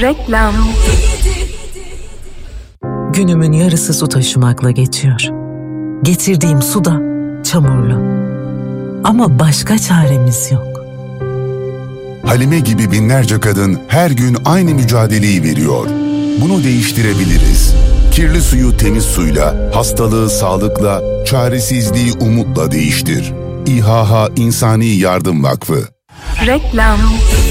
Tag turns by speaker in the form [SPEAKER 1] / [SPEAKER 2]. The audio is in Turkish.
[SPEAKER 1] Reklam.
[SPEAKER 2] Günümün yarısı su taşımakla geçiyor. Getirdiğim su da çamurlu. Ama başka çaremiz yok.
[SPEAKER 3] Halime gibi binlerce kadın her gün aynı mücadeleyi veriyor. Bunu değiştirebiliriz. Kirli suyu temiz suyla, hastalığı sağlıkla, çaresizliği umutla değiştir. İHH İnsani Yardım Vakfı.
[SPEAKER 1] Reklam.